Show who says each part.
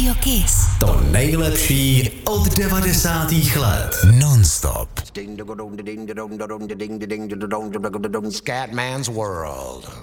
Speaker 1: Radio Kiss.
Speaker 2: To nejlepší od 90. let. Non-stop.
Speaker 3: Scatman's World.